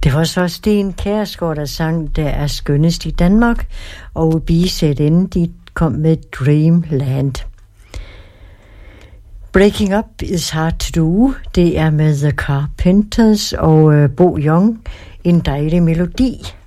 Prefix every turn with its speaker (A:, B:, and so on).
A: Det var så Sten Kjærsgaard, der sang Der er skønnest i Danmark, og BZN, de kom med Dreamland. Breaking Up is Hard to Do, det er med The Carpenters og Bo Young, en dejlig melodi.